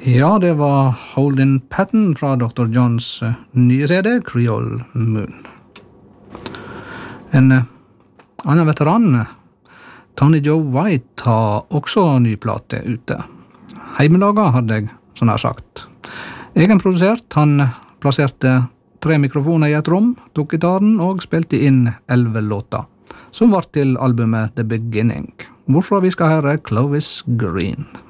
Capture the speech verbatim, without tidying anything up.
Ja, det var Holden Patton fra doktor Johns nye C D, Creole Moon. En annen veteran, Tony Joe White, har også ny plate ute. Heimelaga, hadde jeg sånn her sagt. Egenprodusert, han plasserte tre mikrofoner i et rom, tok gitaren og spilte inn elleve låter, som var til albumet The Beginning, hvorfra vi skal høre Clovis Green.